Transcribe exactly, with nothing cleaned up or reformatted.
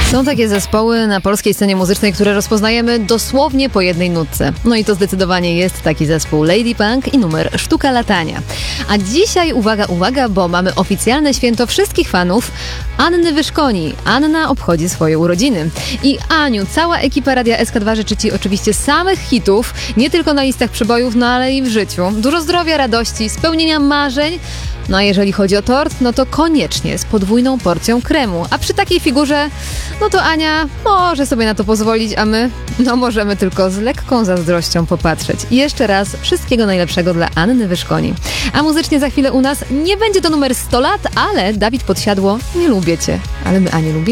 Są takie zespoły na polskiej scenie muzycznej, które rozpoznajemy dosłownie po jednej nutce. No i to zdecydowanie jest taki zespół Lady Punk i numer Sztuka Latania. A dzisiaj uwaga, uwaga, bo mamy oficjalne święto wszystkich fanów Anny Wyszkoni. Anna obchodzi swoje urodziny. I Aniu, cała ekipa Radia S K dwa życzy Ci oczywiście samych hitów, nie tylko na listach przebojów, no ale i w życiu. Dużo zdrowia, radości, spełnienia marzeń. No a jeżeli chodzi o tort, no to koniecznie z podwójną porcją kremu. A przy takiej figurze, no to Ania może sobie na to pozwolić, a my, no możemy tylko z lekką zazdrością popatrzeć. I jeszcze raz wszystkiego najlepszego dla Anny Wyszkoni. A muzycznie za chwilę u nas nie będzie to numer sto lat, ale Dawid Podsiadło, nie lubię Cię, ale my Anię lubimy.